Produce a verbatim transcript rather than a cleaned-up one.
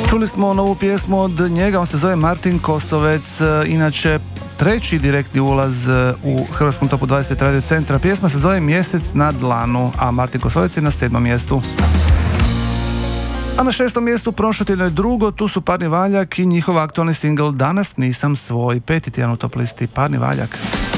Čuli smo novu pjesmu od njega, on se zove Martin Kosovec, inače treći direktni ulaz u Hrvatskom topu dvadeset radio centra. Pjesma se zove Mjesec na dlanu, a Martin Kosovec je na sedmom mjestu. A na šestom mjestu prošlo tjedno je drugo, tu su Parni Valjak i njihov aktualni singl Danas nisam svoj, peti tjedan u top listi Parni Valjak.